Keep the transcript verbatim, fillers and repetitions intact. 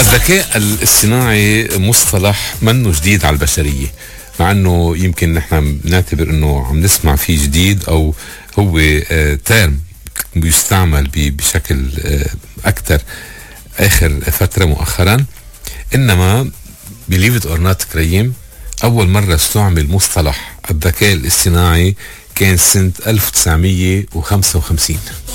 الذكاء الاصطناعي مصطلح منه جديد على البشرية، مع انه يمكن نحن نعتبر انه عم نسمع فيه جديد او هو آه تيرم بيستعمل بشكل آه اكثر اخر فترة مؤخرا. انما believe it or not كريم، اول مرة استعمل مصطلح الذكاء الاصطناعي كان سنة ألف وتسعمية وخمسة وخمسين.